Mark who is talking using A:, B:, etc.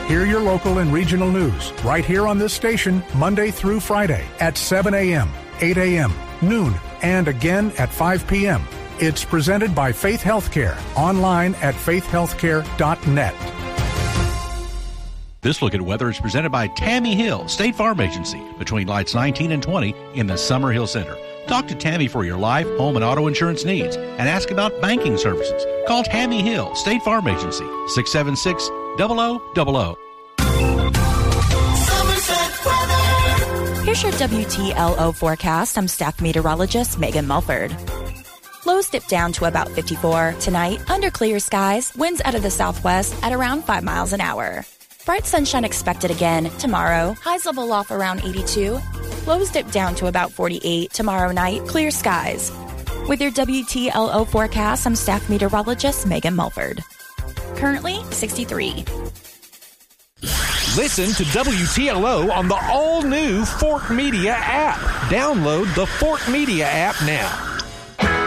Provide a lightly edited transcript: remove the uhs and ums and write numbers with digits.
A: Hear your local and regional news right here on this station Monday through Friday at 7 a.m., 8 a.m., noon, and again at 5 p.m. It's presented by Faith Healthcare, online at faithhealthcare.net.
B: This look at weather is presented by Tammy Hill, State Farm Agency, between lights 19 and 20 in the Summer Hill Center. Talk to Tammy for your life, home, and auto insurance needs and ask about banking services. Call Tammy Hill, State Farm Agency, 676-0000.
C: Here's your WTLO forecast. I'm staff meteorologist Megan Mulford. Lows dip down to about 54. Tonight, under clear skies, winds out of the southwest at around 5 miles an hour. Bright sunshine expected again tomorrow. Highs level off around 82. Lows dip down to about 48. Tomorrow night, clear skies. With your WTLO forecast, I'm staff meteorologist Megan Mulford. Currently, 63.
D: Listen to WTLO on the all-new Fork Media app. Download the Fork Media app now.